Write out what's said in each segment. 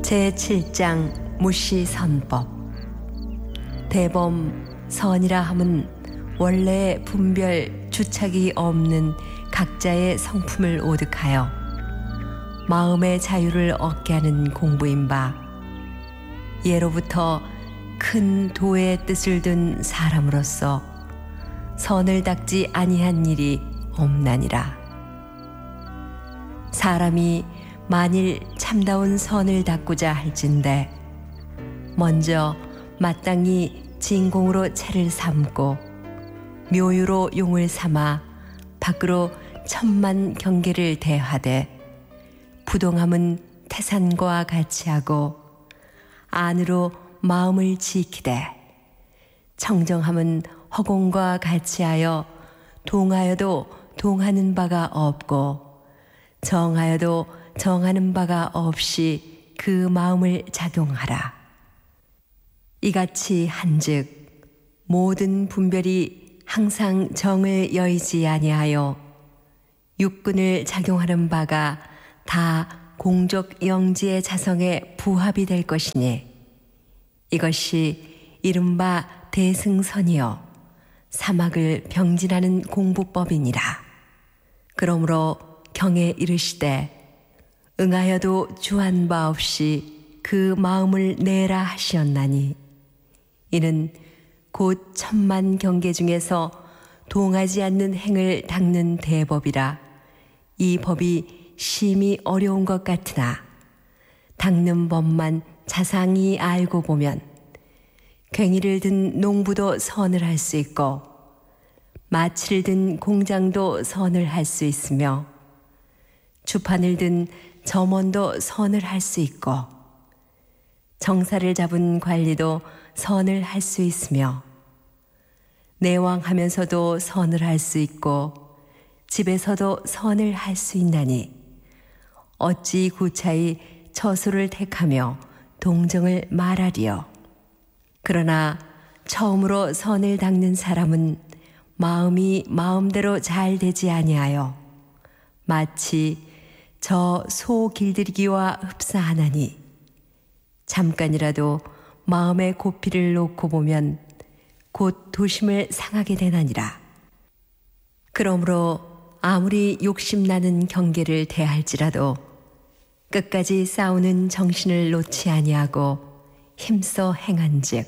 제7장 무시선법. 대범 선이라 함은 원래 분별 주착이 없는 각자의 성품을 오득하여 마음의 자유를 얻게 하는 공부인 바, 예로부터 큰 도의 뜻을 둔 사람으로서 선을 닦지 아니한 일이 없나니라. 사람이 만일 참다운 선을 닦고자 할진대 먼저 마땅히 진공으로 채를 삼고 묘유로 용을 삼아 밖으로 천만 경계를 대하되, 부동함은 태산과 같이 하고 안으로 마음을 지키되 청정함은 허공과 같이 하여 동하여도 동하는 바가 없고 정하여도 정하는 바가 없이 그 마음을 작용하라. 이같이 한즉 모든 분별이 항상 정을 여의지 아니하여 육근을 작용하는 바가 다 공적 영지의 자성에 부합이 될 것이니, 이것이 이른바 대승선이요 사막을 병진하는 공부법이니라. 그러므로 경에 이르시되 응하여도 주한 바 없이 그 마음을 내라 하시었나니, 이는 곧 천만 경계 중에서 동하지 않는 행을 닦는 대법이라. 이 법이 심히 어려운 것 같으나 닦는 법만 자상히 알고 보면 괭이를 든 농부도 선을 할 수 있고 마치를 든 공장도 선을 할 수 있으며 주판을 든 점원도 선을 할 수 있고 정사를 잡은 관리도 선을 할 수 있으며 내왕하면서도 선을 할 수 있고 집에서도 선을 할 수 있나니, 어찌 구차히 처소를 택하며 동정을 말하리요. 그러나 처음으로 선을 닦는 사람은 마음이 마음대로 잘 되지 아니하여 마치 저 소 길들이기와 흡사하나니, 잠깐이라도 마음의 고피를 놓고 보면 곧 도심을 상하게 되나니라. 그러므로 아무리 욕심나는 경계를 대할지라도 끝까지 싸우는 정신을 놓지 아니하고 힘써 행한즉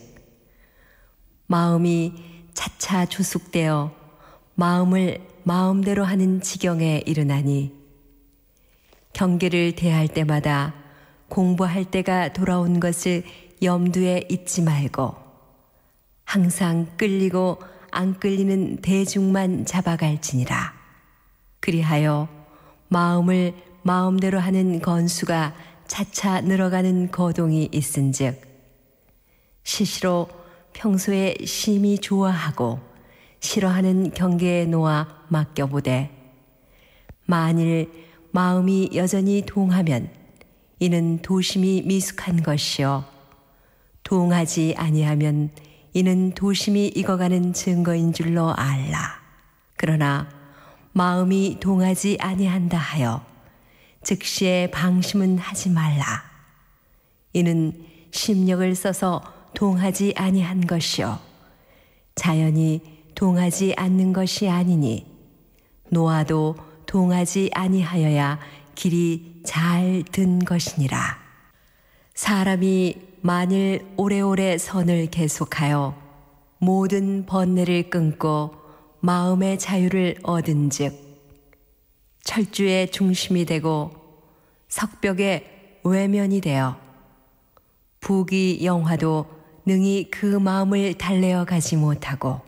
마음이 차차 조숙되어 마음을 마음대로 하는 지경에 이르나니, 경계를 대할 때마다 공부할 때가 돌아온 것을 염두에 잊지 말고 항상 끌리고 안 끌리는 대중만 잡아갈지니라. 그리하여 마음을 마음대로 하는 건수가 차차 늘어가는 거동이 있은즉 시시로 평소에 심히 좋아하고 싫어하는 경계에 놓아 맡겨보되, 만일 마음이 여전히 동하면 이는 도심이 미숙한 것이요 동하지 아니하면 이는 도심이 익어가는 증거인 줄로 알라. 그러나 마음이 동하지 아니한다 하여 즉시에 방심은 하지 말라. 이는 심력을 써서 동하지 아니한 것이요 자연히 동하지 않는 것이 아니니, 놓아도 동하지 아니하여야 길이 잘 든 것이니라. 사람이 만일 오래오래 선을 계속하여 모든 번뇌를 끊고 마음의 자유를 얻은즉 철주의 중심이 되고 석벽의 외면이 되어 부귀 영화도 능히 그 마음을 달래어 가지 못하고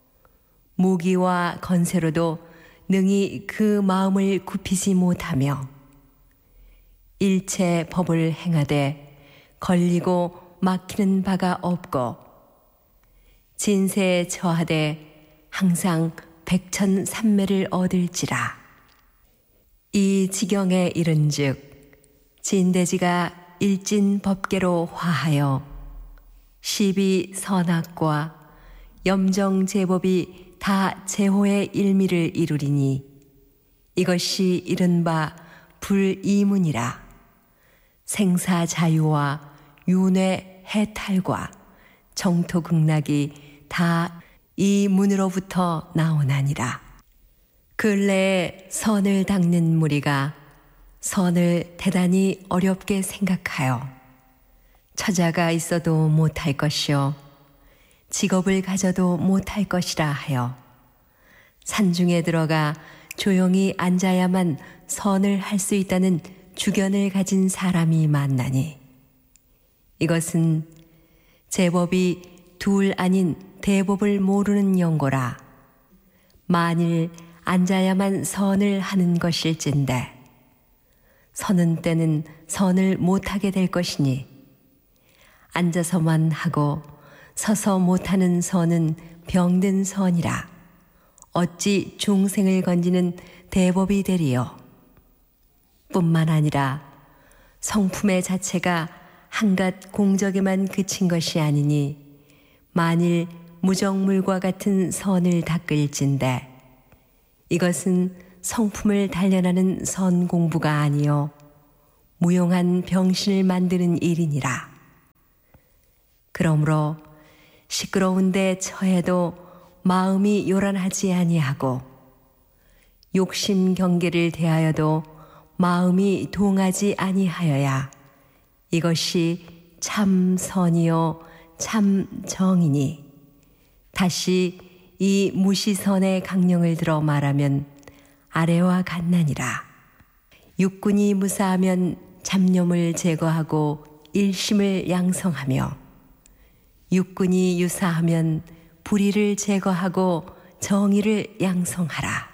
무기와 건세로도 능히 그 마음을 굽히지 못하며 일체 법을 행하되 걸리고 막히는 바가 없고 진세에 처하되 항상 백천삼매를 얻을지라. 이 지경에 이른즉 진대지가 일진법계로 화하여 시비 선악과 염정제법이 다 제호의 일미를 이루리니, 이것이 이른바 불이문이라. 생사 자유와 윤회 해탈과 정토극락이 다 이 문으로부터 나오나니라. 근래에 선을 닦는 무리가 선을 대단히 어렵게 생각하여 처자가 있어도 못할 것이요 직업을 가져도 못할 것이라 하여 산중에 들어가 조용히 앉아야만 선을 할 수 있다는 주견을 가진 사람이 많나니 이것은 제법이 둘 아닌 대법을 모르는 영고라. 만일 앉아야만 선을 하는 것일진데 서는 때는 선을 못하게 될 것이니 앉아서만 하고 서서 못하는 선은 병든 선이라. 어찌 중생을 건지는 대법이 되리요. 뿐만 아니라 성품의 자체가 한갓 공적에만 그친 것이 아니니 만일 무정물과 같은 선을 닦을진데 이것은 성품을 단련하는 선 공부가 아니요 무용한 병신을 만드는 일이니라. 그러므로 시끄러운데 처해도 마음이 요란하지 아니하고 욕심 경계를 대하여도 마음이 동하지 아니하여야 이것이 참 선이요 참 정이니 다시 이 무시선의 강령을 들어 말하면 아래와 같나니라. 육군이 무사하면 잡념을 제거하고 일심을 양성하며 육군이 유사하면 불의를 제거하고 정의를 양성하라.